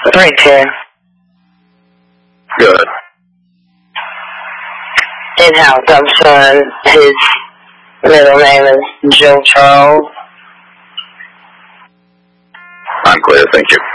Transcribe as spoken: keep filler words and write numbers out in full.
Three two. Good. In-house, I'm son. His middle name is Joe Charles. I'm clear, thank you.